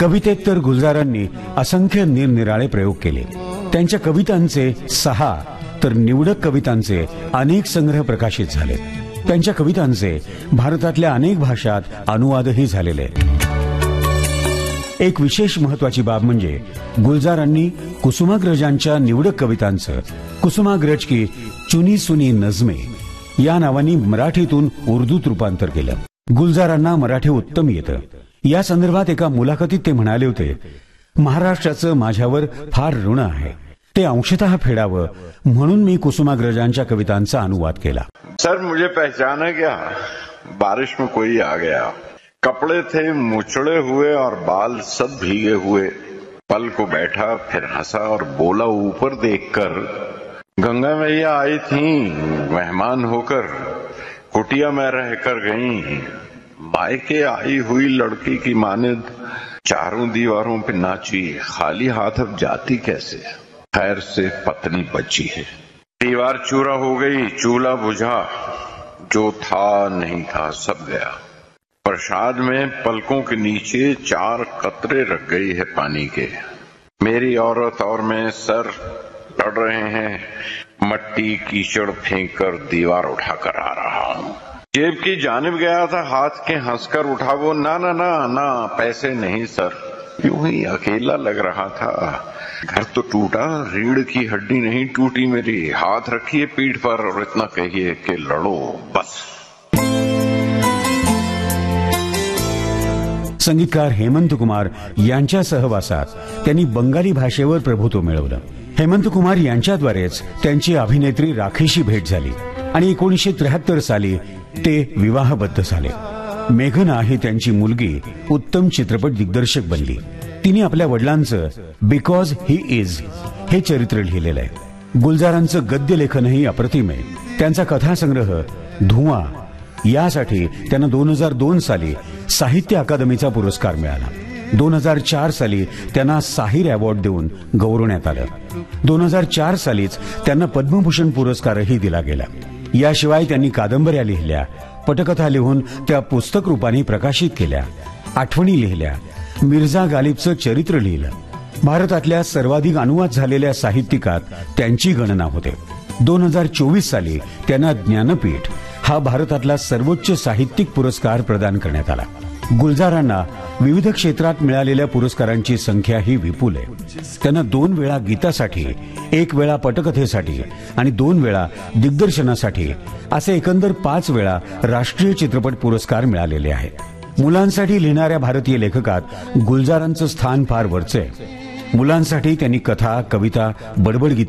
कवितेत तर गुलजारांनी असंख्य निरनिराळे प्रयोग केले. त्यांच्या कवितांचे 6 तर निवडक कवितांचे अनेक संग्रह प्रकाशित झाले. त्यांच्या कवितांचे भारतातल्या अनेक भाषात अनुवादही झालेले. एक विशेष महत्वाची बाब म्हणजे गुलजारांनी कुसुमाग्रजांच्या निवडक कवितांचं कुसुमाग्रज की चुनी सुनी नजमे या नावानी मराठीतून उर्दूत रूपांतर केलं. गुलजारांना मराठी उत्तम येतं. या संदर्भात एका मुलाखतीत ते म्हणाले होते, महाराष्ट्राचं माझ्यावर फार ऋण आहे. ते अंशतः फेडावं म्हणून मी कुसुमाग्रजांच्या कवितांचा अनुवाद केला. सर मुझे पहचाना क्या, बारिश में कोई आ गया. कपड़े थे मुचड़े हुए और बाल सब भीगे हुए. पल को बैठा फिर हंसा और बोला ऊपर देखकर, गंगा मैया आई थी मेहमान होकर, कुटिया में रहकर गई. मायके आई हुई लड़की की मानिद चारों दीवारों पे नाची. खाली हाथ अब जाती कैसे, खैर से पत्नी बची है. दीवार चूरा हो गई, चूल्हा बुझा, जो था नहीं था सब गया. प्रसाद में पलकों के नीचे 4 कतरे रख गई है पानी के. मेरी औरत और मैं सर लड़ रहे हैं. मट्टी कीचड़ फेंक कर दीवार उठाकर आ रहा हूँ. जेब की जानिब गया था, हाथ के हंसकर उठा वो. ना ना ना ना पैसे नहीं सर. यूं ही अकेला लग रहा था. घर तो टूटा, रीढ़ की हड्डी नहीं टूटी मेरी. हाथ रखिए पीठ पर और इतना कहिए कि लड़ो बस. संगीतकार हेमंत कुमार यांच्या सहवासात त्यांनी बंगाली भाषेवर प्रभुत्व मिळवलं. हेमंत कुमार यांच्याद्वारेच त्यांची अभिनेत्री राखीशी भेट झाली आणि 1973 साली ते विवाहबद्ध झाले. मेघना ही त्यांची मुलगी उत्तम चित्रपट दिग्दर्शक बनली. तिने आपल्या वडिलांचं बिकॉज ही इज हे चरित्र लिहिलेलं आहे. गुलजारांचं गद्य लेखनही अप्रतिम आहे. त्यांचा कथासंग्रह धुआं यासाठी त्यांना 2002 साली साहित्य अकादमीचा पुरस्कार मिळाला. 2004 साली त्यांना साहिर अवॉर्ड देऊन गौरवण्यात आलं. 2004 सालीच त्यांना पद्मभूषण पुरस्कारही दिला गेला. याशिवाय त्यांनी कादंबऱ्या लिहिल्या, पटकथा लिहून त्या पुस्तक रूपाने प्रकाशित केल्या, आठवणी लिहिल्या, मिर्झा गालिबचं चरित्र लिहिलं. भारतातल्या सर्वाधिक अनुवाद झालेल्या साहित्यिकात त्यांची गणना होते. 2024 साली त्यांना ज्ञानपीठ हा भारतातला सर्वोच्च साहित्यिक पुरस्कार प्रदान करण्यात आला. गुलजारांना विविध क्षेत्रात मिळालेल्या पुरस्कारांची संख्या ही विपुल आहे. त्यांना 2 वेळा गीतासाठी, 1 वेळा पटकथेसाठी आणि 2 वेळा दिग्दर्शनासाठी असे एकंदर 5 वेळा राष्ट्रीय चित्रपट पुरस्कार मिळालेले आहेत. मुलांसाठी लिहिणाऱ्या भारतीय लेखकात गुलजारांचं स्थान फार वरचं आहे. मुलांसाठी त्यांनी कथा, कविता, बडबड गीतं